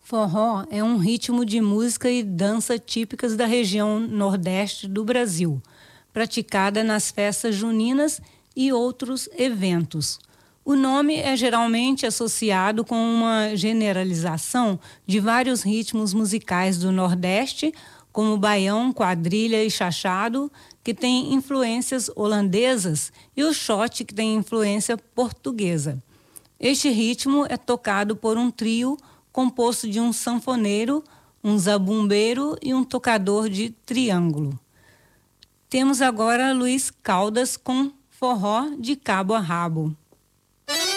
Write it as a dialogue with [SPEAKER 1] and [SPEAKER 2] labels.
[SPEAKER 1] Forró é um ritmo de música e dança típicas da região nordeste do Brasil, praticada nas festas juninas e outros eventos. O nome é geralmente associado com uma generalização de vários ritmos musicais do Nordeste, como baião, quadrilha e chachado, que tem influências holandesas, e o shot, que tem influência portuguesa. Este ritmo é tocado por um trio composto de um sanfoneiro, um zabumbeiro e um tocador de triângulo. Temos agora Luiz Caldas com Forró de Cabo a Rabo.